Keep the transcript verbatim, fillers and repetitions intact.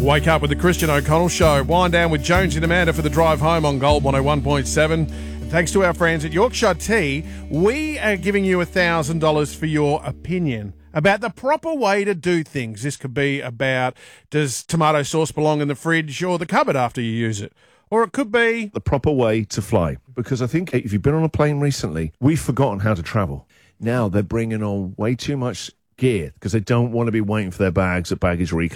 Wake up with the Christian O'Connell Show. Wind down with Jones and Amanda for the drive home on Gold one oh one point seven. And thanks to our friends at Yorkshire Tea, we are giving you one thousand dollars for your opinion about the proper way to do things. This could be about, does tomato sauce belong in the fridge or the cupboard after you use it? Or it could be the proper way to fly. Because I think if you've been on a plane recently, we've forgotten how to travel. Now they're bringing on way too much gear because they don't want to be waiting for their bags at baggage reclaim.